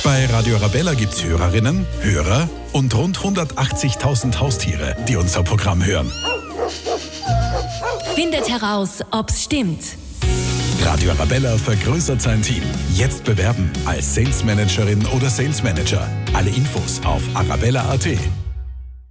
Bei Radio Arabella gibt's Hörerinnen, Hörer und rund 180.000 Haustiere, die unser Programm hören. Findet heraus, ob's stimmt. Radio Arabella vergrößert sein Team. Jetzt bewerben als Sales Managerin oder Sales Manager. Alle Infos auf arabella.at.